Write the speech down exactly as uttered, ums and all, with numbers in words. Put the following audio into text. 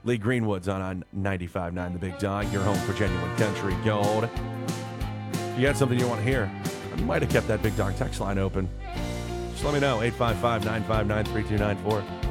Lee Greenwood's on, on ninety-five point nine The Big Dog, your home for genuine country gold. If you got something you want to hear, I might have kept that Big Dog text line open. Just let me know, eight five five, nine five nine, three two nine four.